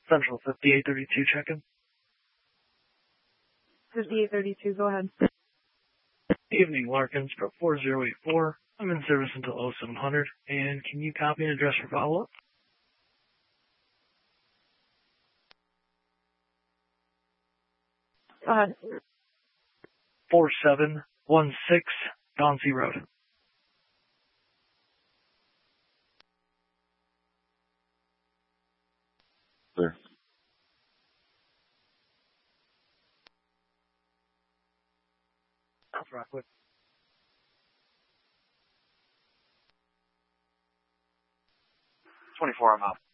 Central 5832 check-in. 5832, go ahead. Evening, Larkins, Pro 4084. I'm in service until 0700, and can you copy an address for follow-up? Go ahead. 4716 Dauncey Road. Clear. South Rockwood. 24, I'm out.